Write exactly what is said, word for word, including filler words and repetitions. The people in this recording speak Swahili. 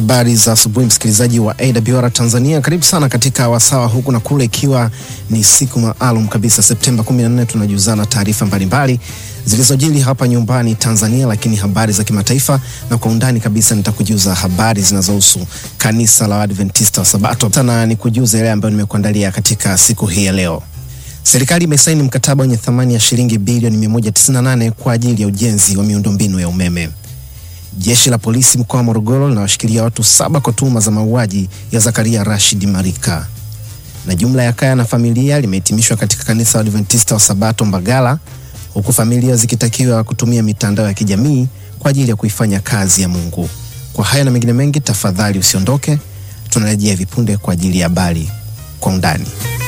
Habari za asubuhi msikilizaji wa A W R Tanzania. Karibu sana katika wasawa huku na kule, ikiwa ni siku maalum kabisa Septemba kumi na nne. Tunajuzana taarifa mbalimbali zilizojili hapa nyumbani Tanzania, lakini habari za kimataifa, na kwa undani kabisa nitakujuza habari zinazohusu kanisa la Adventista wa Sabato. Sana nikujuze yale ambayo nimekuandalia katika siku hii ya leo. Serikali imesaini mkataba wenye thamani ya shilingi bilioni mia moja tisini na nane kwa ajili ya ujenzi wa miundombinu ya umeme. Jeshi la polisi mkoa wa Morogoro linawashikilia watu saba kwa tuhuma za mauaji ya Zakaria Rashid Marika. Na jumla ya kaya na familia limehitimishwa katika kanisa la Adventista wa Sabato Mbagala, huku familia zikitakiwa kutumia mitandao ya kijamii kwa ajili ya kuifanya kazi ya Mungu. Kwa haya na mengine mengi, tafadhali usiondoke. Tunarejea vipunde kwa ajili ya habari kwa undani.